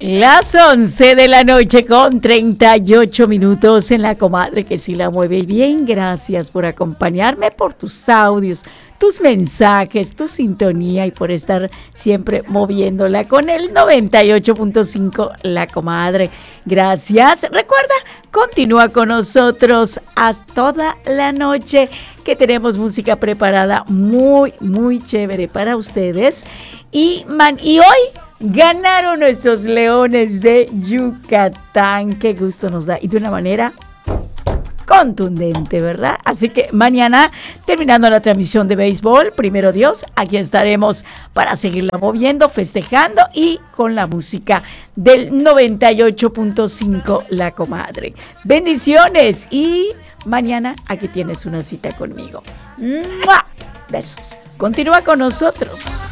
Las 11 de la noche con 38 minutos en La Comadre que sí la mueve bien. Gracias por acompañarme, por tus audios, tus mensajes, tu sintonía y por estar siempre moviéndola con el 98.5 La Comadre. Gracias. Recuerda, continúa con nosotros hasta toda la noche que tenemos música preparada muy, muy chévere para ustedes. Y hoy ganaron nuestros Leones de Yucatán. Qué gusto nos da. Y de una manera contundente, ¿verdad? Así que mañana, terminando la transmisión de béisbol, primero Dios, aquí estaremos para seguirla moviendo, festejando y con la música del 98.5 La Comadre. Bendiciones y mañana aquí tienes una cita conmigo. ¡Mua! Besos. Continúa con nosotros.